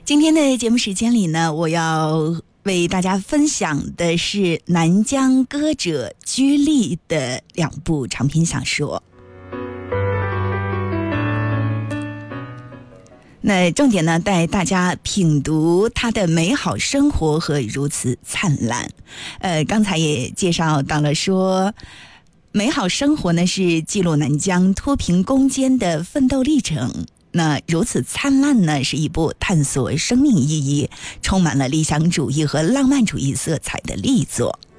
今天的节目时间里呢，我要为大家分享的是南疆歌者居利的2部长篇小说。那重点呢，带大家品读他的美好生活和如此灿烂。刚才也介绍到了说，美好生活呢是记录南疆脱贫攻坚的奋斗历程。那如此灿烂呢，是一部探索生命意义、充满了理想主义和浪漫主义色彩的力作。